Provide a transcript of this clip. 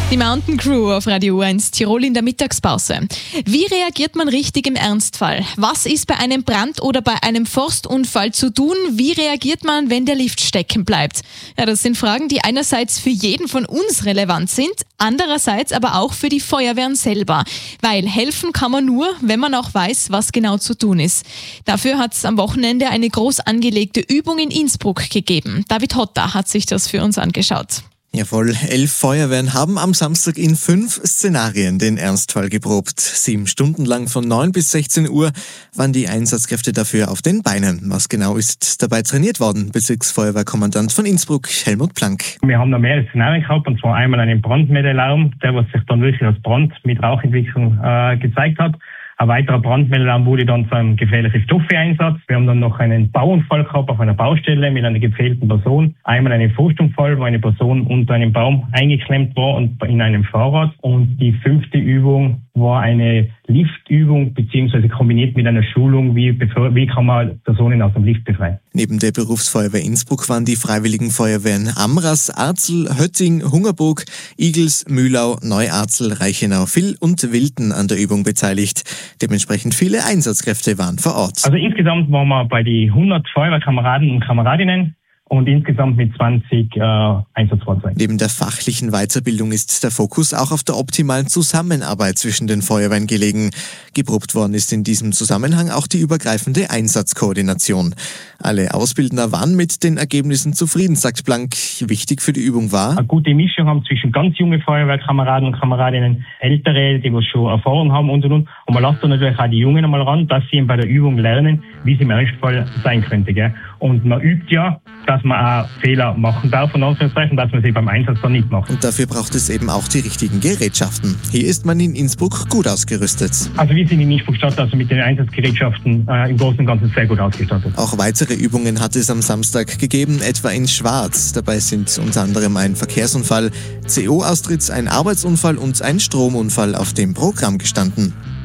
Die Mountain Crew auf Radio 1 Tirol in der Mittagspause. Wie reagiert man richtig im Ernstfall? Was ist bei einem Brand oder bei einem Forstunfall zu tun? Wie reagiert man, wenn der Lift stecken bleibt? Ja, das sind Fragen, die einerseits für jeden von uns relevant sind, andererseits aber auch für die Feuerwehren selber. Weil helfen kann man nur, wenn man auch weiß, was genau zu tun ist. Dafür hat es am Wochenende eine groß angelegte Übung in Innsbruck gegeben. David Hotter hat sich das für uns angeschaut. Jawohl, 11 Feuerwehren haben am Samstag in 5 Szenarien den Ernstfall geprobt. 7 Stunden lang von 9 bis 16 Uhr waren die Einsatzkräfte dafür auf den Beinen. Was genau ist dabei trainiert worden? Bezirksfeuerwehrkommandant von Innsbruck, Helmut Plank. Wir haben da mehrere Szenarien gehabt, und zwar einmal einen Brandmeldealarm, der was sich dann wirklich als Brand mit Rauchentwicklung gezeigt hat. Ein weiterer Brandmeldealarm wurde dann zu einem gefährlichen Stoffeinsatz. Wir haben dann noch einen Bauunfall gehabt auf einer Baustelle mit einer gepfählten Person. Einmal einen Forstunfall, wo eine Person unter einem Baum eingeklemmt war und in einem Fahrrad. Und die 5. Übung war eine Liftübung beziehungsweise kombiniert mit einer Schulung, wie kann man Personen aus dem Lift befreien. Neben der Berufsfeuerwehr Innsbruck waren die Freiwilligen Feuerwehren Amras, Arzel, Hötting, Hungerburg, Igels, Mühlau, Neuarzel, Reichenau, Vill und Wilden an der Übung beteiligt. Dementsprechend viele Einsatzkräfte waren vor Ort. Also insgesamt waren wir bei die 100 Feuerwehrkameraden und Kameradinnen und insgesamt mit 20 Einsatzfahrzeugen. Neben der fachlichen Weiterbildung ist der Fokus auch auf der optimalen Zusammenarbeit zwischen den Feuerwehren gelegen. Geprobt worden ist in diesem Zusammenhang auch die übergreifende Einsatzkoordination. Alle Ausbildner waren mit den Ergebnissen zufrieden, sagt Plank. Wichtig für die Übung war, eine gute Mischung haben zwischen ganz junge Feuerwehrkameraden und Kameradinnen, Ältere, die schon Erfahrung haben und. Und man lässt dann natürlich auch die Jungen einmal ran, dass sie eben bei der Übung lernen, wie es im Ernstfall sein könnte. Gell? Und man übt ja, dass man auch Fehler machen darf, und Anführungszeichen, dass man sie beim Einsatz dann nicht macht. Und dafür braucht es eben auch die richtigen Gerätschaften. Hier ist man in Innsbruck gut ausgerüstet. Also wir sind in Innsbruck-Stadt also mit den Einsatzgerätschaften im Großen und Ganzen sehr gut ausgestattet. Auch weitere Übungen hat es am Samstag gegeben, etwa in Schwarz. Dabei sind unter anderem ein Verkehrsunfall, CO-Austritt, ein Arbeitsunfall und ein Stromunfall auf dem Programm gestanden.